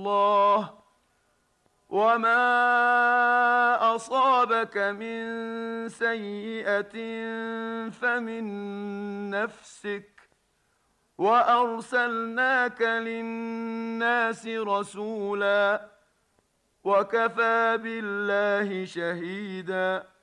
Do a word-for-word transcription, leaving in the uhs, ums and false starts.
الله. وما أصابك من سيئة فمن نفسك، وأرسلناك للناس رسولا، وكفى بالله شهيدا.